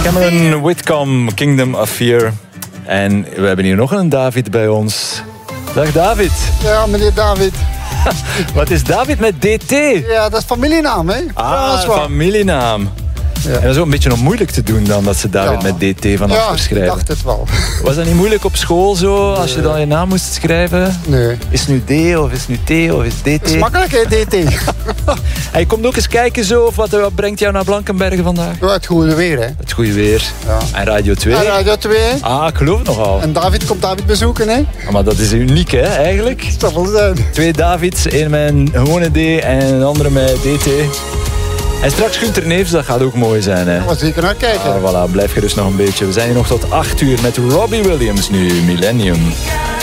Cameron Whitcomb, Kingdom of Fear. En we hebben hier nog een David bij ons. Dag David. Ja, meneer David. Wat is David met DT? Ja, dat is familienaam, hè? Familienaam. Ja. En dat is ook een beetje nog moeilijk te doen dan dat ze David met DT van achter schrijven. Ja, ik dacht het wel. Was dat niet moeilijk op school zo, als je dan je naam moest schrijven? Nee. Is het nu D of is het nu T of is het DT? Dat is makkelijk, hè, DT. Hij komt ook eens kijken zo, of wat brengt jou naar Blankenberge vandaag? Ja, het goede weer, hè. Het goede weer. Ja. En Radio 2. En Radio 2. Ah, ik geloof het nogal. En David komt David bezoeken, hè. Ah, maar dat is uniek, hè, eigenlijk. Dat zal wel zijn. 2 Davids, één met een gewone D en een andere met DT. En straks Gunther Neefs, dat gaat ook mooi zijn, hè. We zeker naar kijken. Ah, voilà, blijf gerust nog een beetje. We zijn hier nog tot 8 uur met Robbie Williams nu, Millennium.